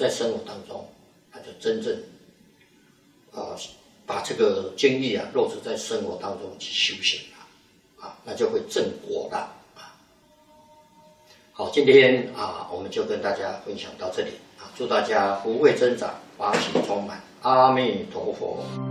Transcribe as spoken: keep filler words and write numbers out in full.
在生活当中，他就真正啊、呃、把这个经义啊落实在生活当中去修行了啊，那就会正果了啊。好，今天啊我们就跟大家分享到这里啊，祝大家福慧增长，法喜充满，阿弥陀佛。